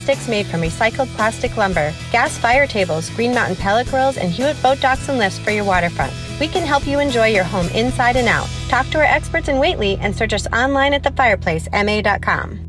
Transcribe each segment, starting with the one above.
Sticks made from recycled plastic lumber, gas fire tables, Green Mountain pellet grills, and Hewitt boat docks and lifts for your waterfront. We can help you enjoy your home inside and out. Talk to our experts in Whately and search us online at thefireplacema.com.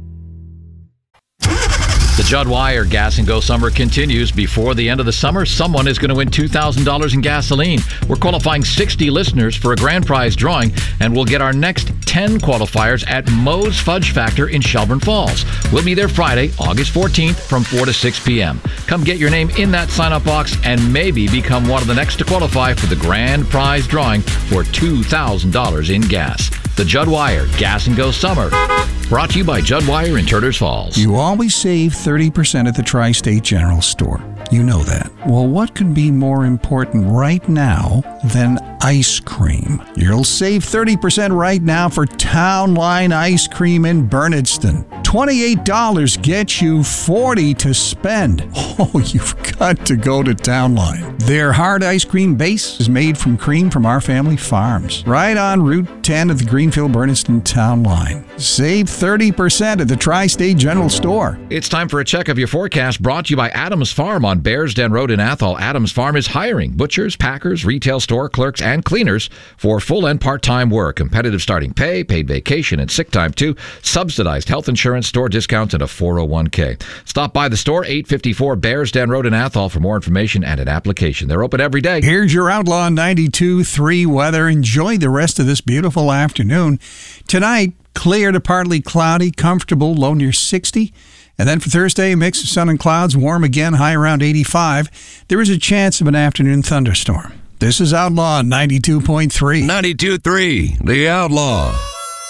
The Judd Wire Gas and Go Summer continues. Before the end of the summer, someone is going to win $2,000 in gasoline. We're qualifying 60 listeners for a grand prize drawing, and we'll get our next 10 qualifiers at Moe's Fudge Factor in Shelburne Falls. We'll be there Friday, August 14th from 4 to 6 p.m. Come get your name in that sign-up box and maybe become one of the next to qualify for the grand prize drawing for $2,000 in gas. The Judd Wire Gas and Go Summer. Brought to you by Judd Wire in Turners Falls. You always save 30% at the Tri-State General Store. You know that. Well, what could be more important right now than ice cream? You'll save 30% right now for Town Line Ice Cream in Bernardston. $28 gets you $40 to spend. Oh, you've got to go to Town Line. Their hard ice cream base is made from cream from Our Family Farms. Right on Route 10 at the Greenfield-Bernardston Town Line. Save 30% at the Tri-State General Store. It's time for a check of your forecast, brought to you by Adams Farm on Bears Den Road in Athol. Adams Farm is hiring butchers, packers, retail store clerks, and cleaners for full and part-time work. Competitive starting pay, paid vacation and sick time too, subsidized health insurance, store discounts, and a 401k. Stop by the store, 854 Bears Den Road in Athol for more information and an application. They're open every day. Here's your Outlaw 92.3 weather. Enjoy the rest of this beautiful afternoon. Tonight, clear to partly cloudy, comfortable, low near 60. And then for Thursday, a mix of sun and clouds, warm again, high around 85. There is a chance of an afternoon thunderstorm. This is Outlaw 92.3. 92.3, The Outlaw.